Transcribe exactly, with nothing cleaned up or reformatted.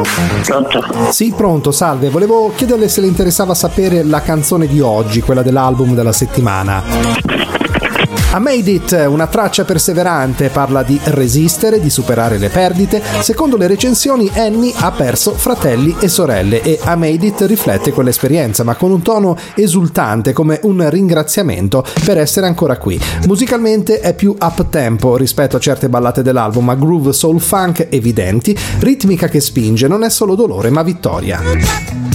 Pronto? Sì, pronto, salve. Volevo chiederle se le interessava sapere la canzone di oggi, quella dell'album della settimana. I Made It, una traccia perseverante, parla di resistere, di superare le perdite. Secondo le recensioni, Annie ha perso fratelli e sorelle e I Made It riflette quell'esperienza, ma con un tono esultante, come un ringraziamento per essere ancora qui. Musicalmente è più up-tempo rispetto a certe ballate dell'album, ma groove soul funk evidenti, ritmica che spinge, non è solo dolore ma vittoria.